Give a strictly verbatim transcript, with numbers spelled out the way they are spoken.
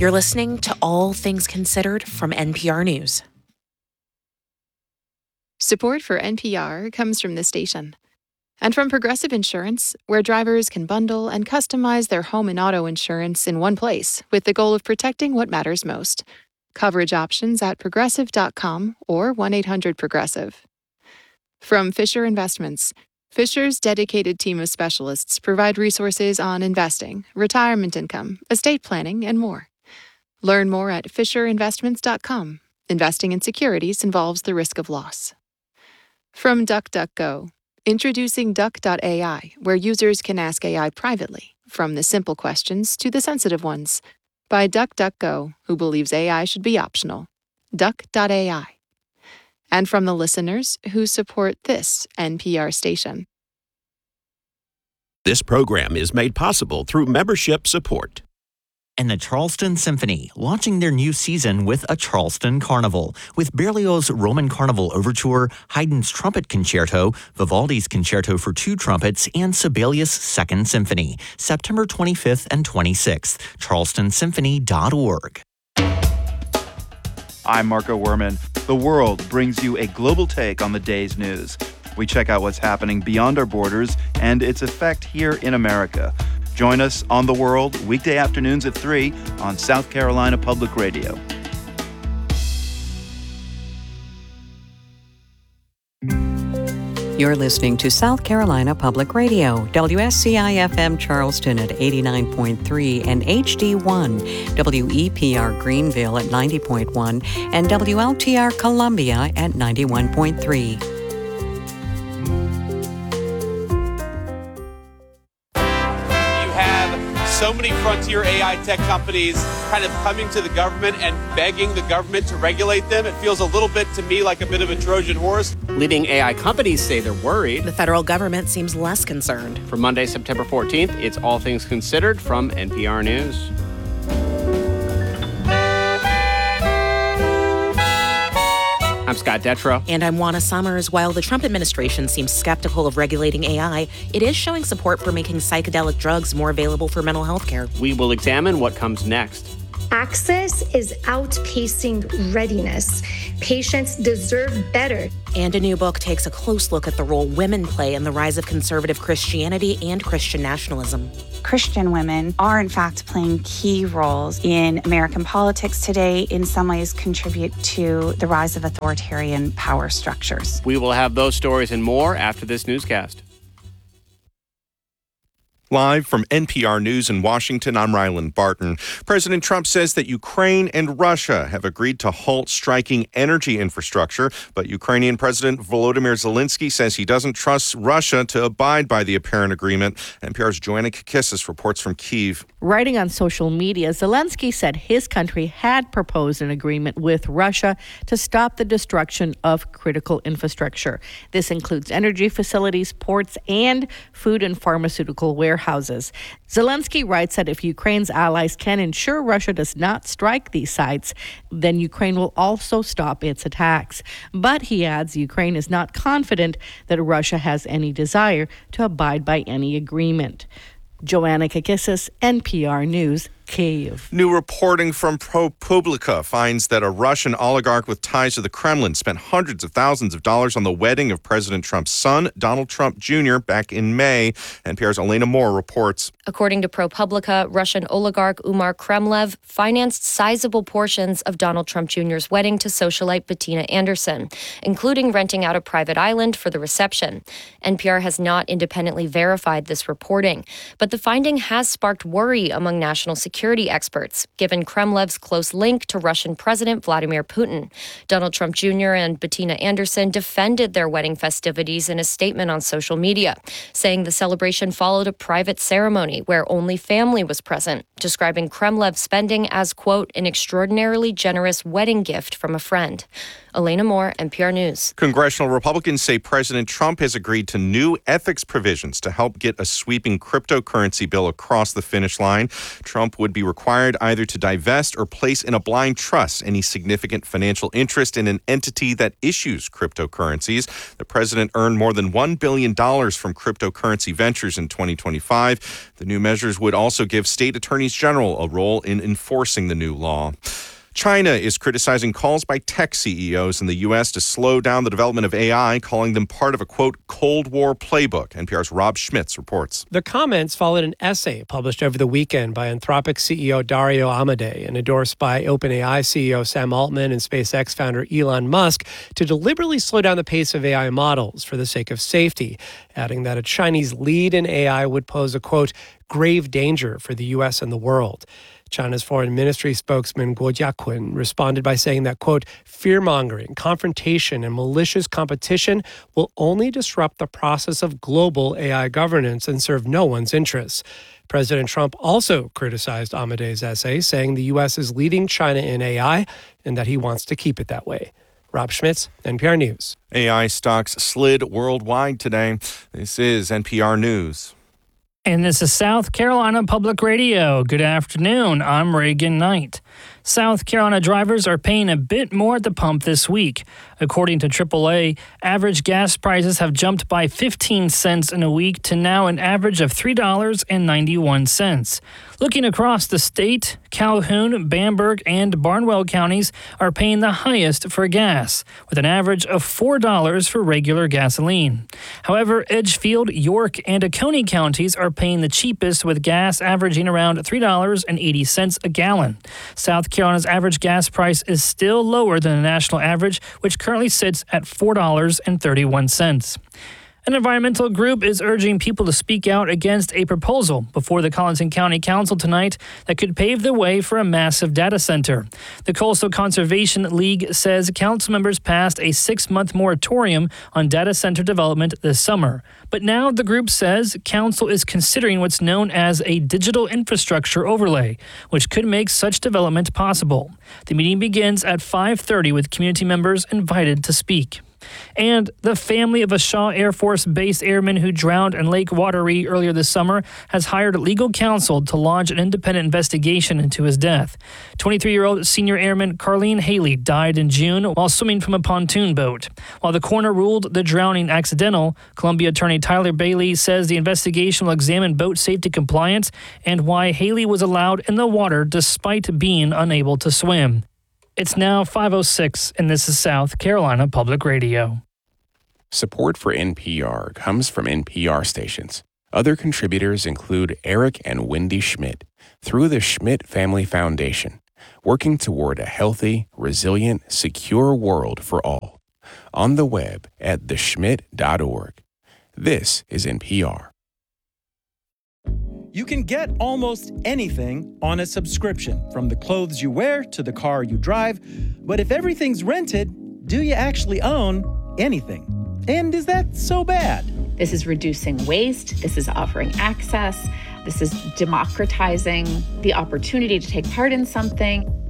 You're listening to All Things Considered from N P R News. Support for N P R comes from this station and from Progressive Insurance, where drivers can bundle and customize their home and auto insurance in one place with the goal of protecting what matters most. Coverage options at progressive dot com or one eight hundred progressive. From Fisher Investments, Fisher's dedicated team of specialists provide resources on investing, retirement income, estate planning, and more. Learn more at fisher investments dot com. Investing in securities involves the risk of loss. From DuckDuckGo, introducing Duck dot A I, where users can ask A I privately, from the simple questions to the sensitive ones, by DuckDuckGo, who believes A I should be optional. Duck dot A I. And from the listeners who support this N P R station. This program is made possible through membership support. And the Charleston Symphony, launching their new season with a Charleston Carnival, with Berlioz's Roman Carnival Overture, Haydn's Trumpet Concerto, Vivaldi's Concerto for Two Trumpets, and Sibelius' Second Symphony, September twenty-fifth and twenty-sixth, charleston symphony dot org. I'm Marco Werman. The World brings you a global take on the day's news. We check out what's happening beyond our borders and its effect here in America. Join us on The World weekday afternoons at three on South Carolina Public Radio. You're listening to South Carolina Public Radio, W S C I F M Charleston at eighty-nine point three and H D one, W E P R Greenville at ninety point one, and W L T R Columbia at ninety-one point three. So many frontier A I tech companies kind of coming to the government and begging the government to regulate them. It feels a little bit to me like a bit of a Trojan horse. Leading A I companies say they're worried. The federal government seems less concerned. For Monday, September fourteenth, it's All Things Considered from N P R News. I'm Scott Detrow. And I'm Juana Summers. While the Trump administration seems skeptical of regulating A I, it is showing support for making psychedelic drugs more available for mental health care. We will examine what comes next. Access is outpacing readiness. Patients deserve better. And a new book takes a close look at the role women play in the rise of conservative Christianity and Christian nationalism. Christian women are, in fact, playing key roles in American politics today, in some ways contribute to the rise of authoritarian power structures. We will have those stories and more after this newscast. Live from N P R News in Washington, I'm Ryland Barton. President Trump says that Ukraine and Russia have agreed to halt striking energy infrastructure, but Ukrainian President Volodymyr Zelensky says he doesn't trust Russia to abide by the apparent agreement. N P R's Joanna Kakissis reports from Kyiv. Writing on social media, Zelensky said his country had proposed an agreement with Russia to stop the destruction of critical infrastructure. This includes energy facilities, ports, and food and pharmaceutical warehouses. Zelensky writes that if Ukraine's allies can ensure Russia does not strike these sites, then Ukraine will also stop its attacks. But he adds Ukraine is not confident that Russia has any desire to abide by any agreement. Joanna Kakissis, N P R News, Kyiv. New reporting from ProPublica finds that a Russian oligarch with ties to the Kremlin spent hundreds of thousands of dollars on the wedding of President Trump's son, Donald Trump Junior, back in May. N P R's Elena Moore reports. According to ProPublica, Russian oligarch Umar Kremlev financed sizable portions of Donald Trump Junior's wedding to socialite Bettina Anderson, including renting out a private island for the reception. N P R has not independently verified this reporting, but the finding has sparked worry among national security security experts, given Kremlev's close link to Russian President Vladimir Putin. Donald Trump Junior and Bettina Anderson defended their wedding festivities in a statement on social media, saying the celebration followed a private ceremony where only family was present, describing Kremlev's spending as, quote, an extraordinarily generous wedding gift from a friend. Elena Moore, N P R News. Congressional Republicans say President Trump has agreed to new ethics provisions to help get a sweeping cryptocurrency bill across the finish line. Trump would be required either to divest or place in a blind trust any significant financial interest in an entity that issues cryptocurrencies. The president earned more than one billion dollars from cryptocurrency ventures in twenty twenty-five. The new measures would also give state attorneys general a role in enforcing the new law. China is criticizing calls by tech C E Os in the U S to slow down the development of A I, calling them part of a, quote, Cold War playbook. N P R's Rob Schmitz reports. The comments followed an essay published over the weekend by Anthropic C E O Dario Amodei and endorsed by OpenAI C E O Sam Altman and SpaceX founder Elon Musk to deliberately slow down the pace of A I models for the sake of safety, adding that a Chinese lead in A I would pose a, quote, grave danger for the U S and the world. China's foreign ministry spokesman Guo Jiaqun responded by saying that, quote, fear-mongering, confrontation, and malicious competition will only disrupt the process of global A I governance and serve no one's interests. President Trump also criticized Amodei's essay, saying the U S is leading China in A I and that he wants to keep it that way. Rob Schmitz, N P R News. A I stocks slid worldwide today. This is N P R News. And this is South Carolina Public Radio. Good afternoon. I'm Reagan Knight. South Carolina drivers are paying a bit more at the pump this week. According to triple A, average gas prices have jumped by fifteen cents in a week to now an average of three dollars and ninety-one cents. Looking across the state, Calhoun, Bamberg, and Barnwell counties are paying the highest for gas, with an average of four dollars for regular gasoline. However, Edgefield, York, and Oconee counties are paying the cheapest, with gas averaging around three dollars and eighty cents a gallon. South Carolina's average gas price is still lower than the national average, which currently sits at four dollars and thirty-one cents. An environmental group is urging people to speak out against a proposal before the Colleton County Council tonight that could pave the way for a massive data center. The Coastal Conservation League says council members passed a six-month moratorium on data center development this summer. But now the group says council is considering what's known as a digital infrastructure overlay, which could make such development possible. The meeting begins at five thirty with community members invited to speak. And the family of a Shaw Air Force Base airman who drowned in Lake Wateree earlier this summer has hired legal counsel to launch an independent investigation into his death. twenty-three-year-old senior airman Carleen Haley died in June while swimming from a pontoon boat. While the coroner ruled the drowning accidental, Columbia attorney Tyler Bailey says the investigation will examine boat safety compliance and why Haley was allowed in the water despite being unable to swim. It's now five oh six, and this is South Carolina Public Radio. Support for N P R comes from N P R stations. Other contributors include Eric and Wendy Schmidt through the Schmidt Family Foundation, working toward a healthy, resilient, secure world for all. On the web at the schmidt dot org. This is N P R. You can get almost anything on a subscription, from the clothes you wear to the car you drive. But if everything's rented, do you actually own anything? And is that so bad? This is reducing waste. This is offering access. This is democratizing the opportunity to take part in something.